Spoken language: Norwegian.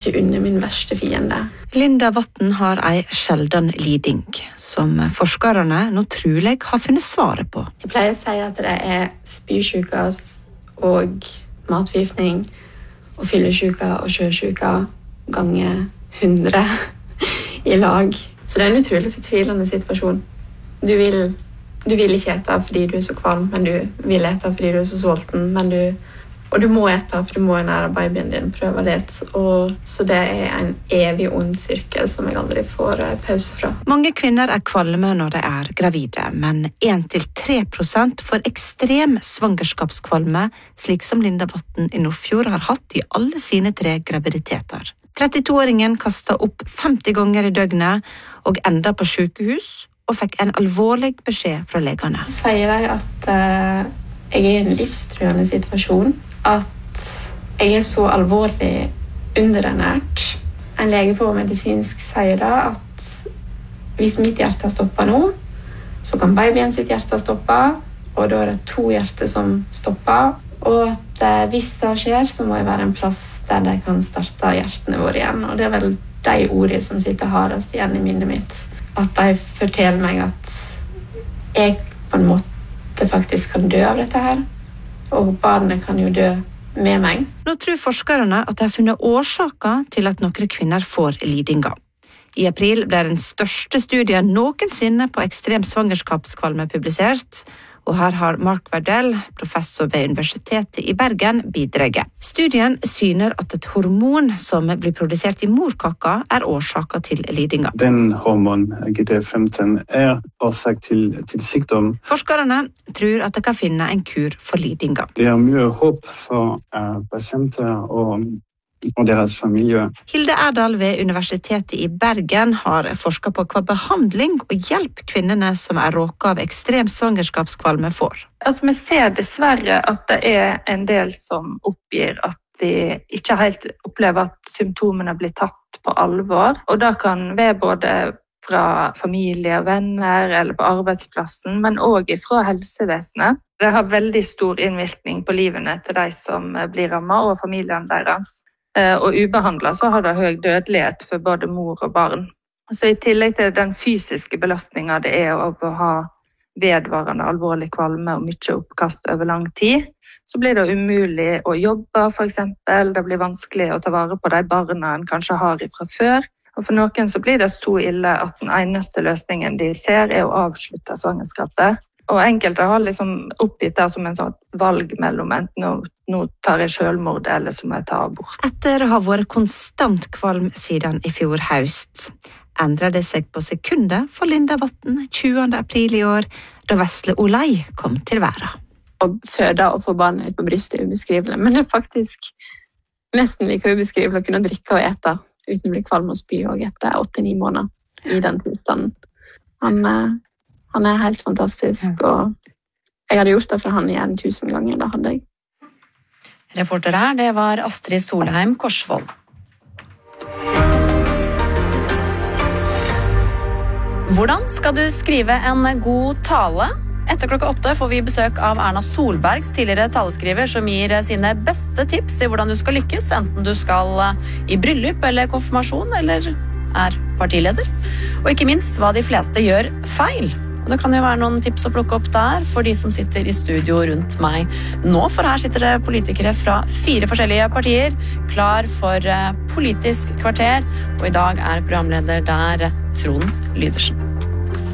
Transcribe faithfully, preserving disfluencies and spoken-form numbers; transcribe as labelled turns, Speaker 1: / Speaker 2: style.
Speaker 1: ikke unne min verste fiende.
Speaker 2: Linda Vatn har ei sjelden liding, som forskerne nå trolig har funnet svaret på.
Speaker 1: Jeg pleier å si at det er spysjuka og matforgiftning og fyllesjuka og sjøsjuka ganger hundre i lag. Så det er en utrolig fortvilende situasjon. Du vil, du vil ikke ete fordi du er så kvalm, men du vil ete fordi du er så sulten, men du Og du må ete, for du må nære babyen din, prøve litt. Og så det er en evig ond sirkel som jeg aldri får pause fra.
Speaker 2: Mange kvinner er kvalme når de er gravide, men en til tre prosent får ekstrem svangerskapskvalme, slik som Linda Vatn i Nordfjord har hatt i alle sine tre graviditeter. trettito-åringen kastet opp femti ganger i døgnet og enda på sykehus, og fikk en alvorlig beskjed fra legene.
Speaker 1: Så sier de at uh, jeg er i en livstruende situasjon, at jeg er så alvorlig underernært. En lege på medisinsk sier da at hvis mitt hjerte stopper nå, så kan babyen sitt hjerte stoppe, og da er det to hjerter som stopper, og at eh, hvis det skjer, så må jeg være en plass der de kan starte hjertene våre igjen. Og det er vel de ordene som sitter hardest igjen i minnet mitt. At de forteller meg at jeg på en måte faktisk kan dø av dette her, og barnet kan jo dø med meg.
Speaker 2: Nå tror forskerne at de har funnet årsaker til at noen kvinner får lidinger. I april ble den største studien noensinne på ekstrem svangerskapskvalme publisert, og her har Mark Verdell, professor ved Universitetet i Bergen, bidraget. Studien syner at et hormon som blir produsert i morkaka er årsaker til lidinger.
Speaker 3: Den hormon, G D femten, er årsak til, til sykdom.
Speaker 2: Forskerne tror at de kan finne en kur for lidinger.
Speaker 3: Det er mye håp for uh, pasienter og og deres familie.
Speaker 2: Hilde Erdal ved Universitetet i Bergen har forsket på hva behandling og hjelp kvinnene som er råket av ekstrem svangerskapskvalme får.
Speaker 4: Altså, vi ser dessverre at det er en del som oppgir at de ikke helt opplever at symptomene blir tatt på alvor. Og det kan være både fra familie og venner eller på arbeidsplassen, men også fra helsevesenet. Det har veldig stor innvirkning på livene til de som blir rammet og familien deres. Og ubehandlet så har det høy dødelighet for både mor og barn. Så i tillegg til den fysiske belastningen det er av å ha vedvarende alvorlig kvalme og mye oppkast over lang tid, så blir det umulig å jobbe for eksempel. Det blir vanskelig å ta vare på de barna en kanskje har fra før. Og for noen så blir det så ille at den eneste løsningen de ser er å avslutte svangerskapet. Og enkelte har liksom oppgitt det som en sånn valg mellom enten å nå tar jeg selvmord eller så må jeg ta abort.
Speaker 2: Etter å ha vært konstant kvalm siden i fjor høst, endret det seg på sekundet for Linda Vatn tjuende april i år, da Vesle Olai kom til verden.
Speaker 1: Å føde og få barnet på brystet er ubeskrivelig, men det er faktisk nesten like ubeskrivelig å kunne drikke og ete uten å bli kvalm og spy og etter åtte-ni måneder i den tilstanden. Han... Han er helt fantastisk, og jeg hadde gjort det for han igjen tusen ganger, det hadde jeg.
Speaker 5: Reporter her, det var Astrid Solheim Korsvold. Hvordan skal du skrive en god tale? Etter klokka åtte får vi besøk av Erna Solbergs tidligere taleskriver, som gir sine beste tips i hvordan du skal lykkes, enten du skal i bryllup eller konfirmasjon, eller er partileder. Og ikke minst hva de fleste gjør feil. Og det kan jo være noen tips å plukke opp der for de som sitter i studio rundt meg nå, for her sitter det politikere fra fire forskjellige partier, klar for politisk kvarter, og i dag er programleder der Trond Lydersen.